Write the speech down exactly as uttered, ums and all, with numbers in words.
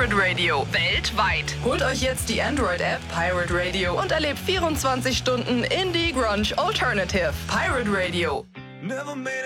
Pirate Radio. Weltweit. Holt euch jetzt die Android-App Pirate Radio und erlebt vierundzwanzig Stunden Indie, Grunge, Alternative. Pirate Radio.